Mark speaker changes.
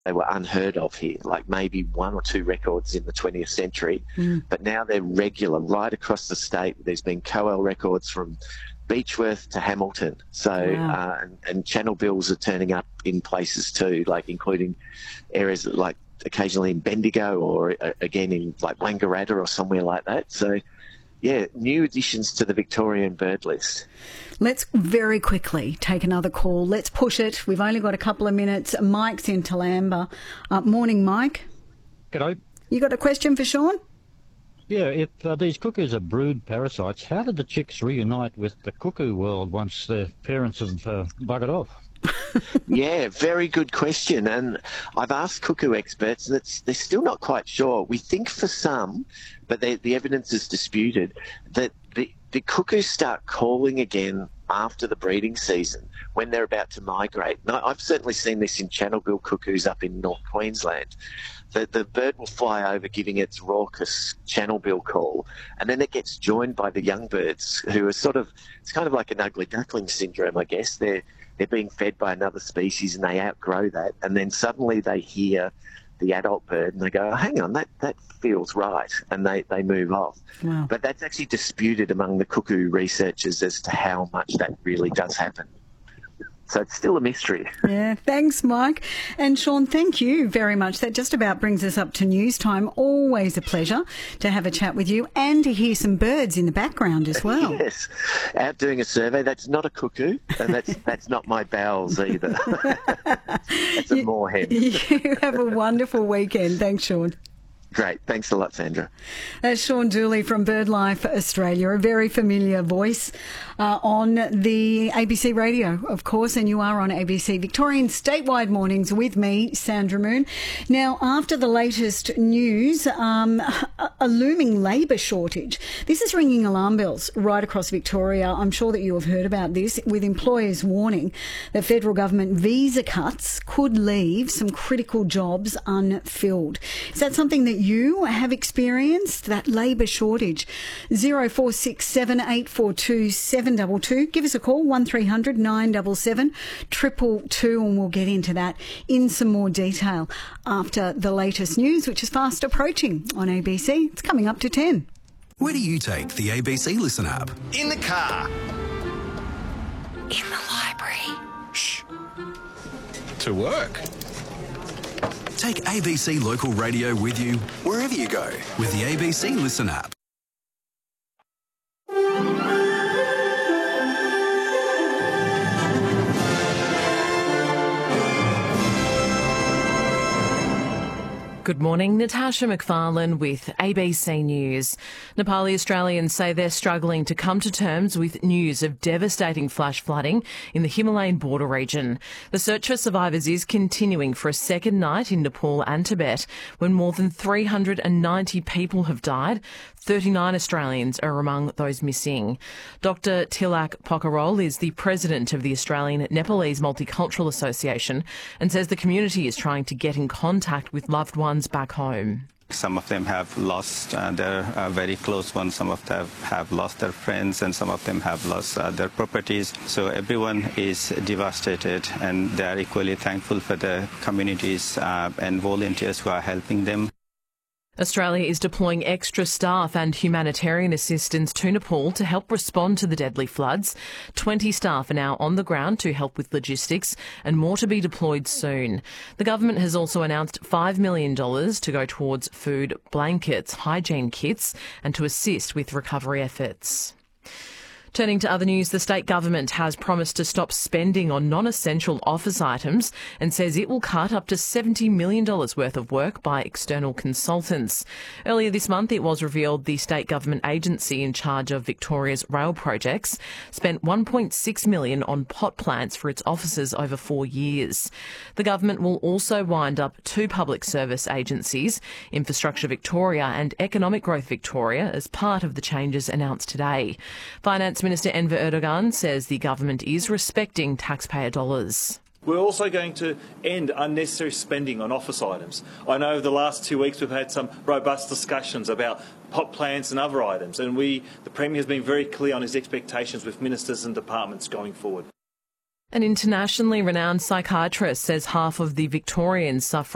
Speaker 1: they were unheard of here, like maybe one or two records in the 20th century, but now they're regular right across the state. There's been Coel records from Beechworth to Hamilton. So, and channel bills are turning up in places too, like including areas like occasionally in Bendigo or again in like Wangaratta or somewhere like that. So, yeah, new additions to the Victorian bird list.
Speaker 2: Let's very quickly take another call. Let's push it. We've only got a couple of minutes. Mike's in Toolamba. Morning, Mike.
Speaker 3: G'day.
Speaker 2: You got a question for Sean?
Speaker 3: Yeah, if these cuckoos are brood parasites, how did the chicks reunite with the cuckoo world once their parents have buggered off?
Speaker 1: Yeah, very good question. And I've asked cuckoo experts, and they're still not quite sure. We think for some, but the evidence is disputed, that the cuckoos start calling again after the breeding season when they're about to migrate. Now, I've certainly seen this in channel-bill cuckoos up in North Queensland. The bird will fly over giving its raucous channel-bill call, and then it gets joined by the young birds who are it's kind of like an ugly duckling syndrome, I guess. They're being fed by another species and they outgrow that, and then suddenly they hear the adult bird and they go, oh, hang on, that feels right, and they move off.
Speaker 2: Wow.
Speaker 1: But that's actually disputed among the cuckoo researchers as to how much that really does happen. So it's still a mystery.
Speaker 2: Yeah, thanks, Mike. And Sean, thank you very much. That just about brings us up to news time. Always a pleasure to have a chat with you and to hear some birds in the background as well.
Speaker 1: Yes, out doing a survey. That's not a cuckoo, and that's not my bowels either. That's a moorhen.
Speaker 2: You have a wonderful weekend. Thanks, Sean.
Speaker 1: Great. Thanks a lot, Sandra.
Speaker 2: That's Sean Dooley from BirdLife Australia, a very familiar voice on the ABC radio, of course, and you are on ABC Victorian Statewide Mornings with me, Sandra Moon. Now, after the latest news, a looming labour shortage. This is ringing alarm bells right across Victoria. I'm sure that you have heard about this, with employers warning that federal government visa cuts could leave some critical jobs unfilled. Is that something that you have experienced, that labour shortage? 0467 842 722. Give us a call, 1300 977 222, and we'll get into that in some more detail after the latest news, which is fast approaching on ABC. It's coming up to 10.
Speaker 4: Where do you take the ABC Listen app?
Speaker 5: In the car.
Speaker 4: In the library.
Speaker 5: Shh. To work.
Speaker 4: Take ABC Local Radio with you wherever you go with the ABC Listen app.
Speaker 6: Good morning, Natasha McFarlane with ABC News. Nepali Australians say they're struggling to come to terms with news of devastating flash flooding in the Himalayan border region. The search for survivors is continuing for a second night in Nepal and Tibet, when more than 390 people have died. 39 Australians are among those missing. Dr. Tilak Pokharel is the president of the Australian Nepalese Multicultural Association and says the community is trying to get in contact with loved ones back home.
Speaker 7: Some of them have lost their very close ones, some of them have lost their friends, and some of them have lost their properties. So everyone is devastated, and they are equally thankful for the communities and volunteers who are helping them.
Speaker 6: Australia is deploying extra staff and humanitarian assistance to Nepal to help respond to the deadly floods. 20 staff are now on the ground to help with logistics, and more to be deployed soon. The government has also announced $5 million to go towards food, blankets, hygiene kits, and to assist with recovery efforts. Turning to other news, the state government has promised to stop spending on non-essential office items and says it will cut up to $70 million worth of work by external consultants. Earlier this month, it was revealed the state government agency in charge of Victoria's rail projects spent $1.6 million on pot plants for its offices over 4 years. The government will also wind up 2 public service agencies, Infrastructure Victoria and Economic Growth Victoria, as part of the changes announced today. Finance Minister Enver Erdogan says the government is respecting taxpayer dollars.
Speaker 8: We're also going to end unnecessary spending on office items. I know over the last 2 weeks we've had some robust discussions about pot plants and other items, and the Premier has been very clear on his expectations with ministers and departments going forward.
Speaker 6: An internationally renowned psychiatrist says half of the Victorians suffering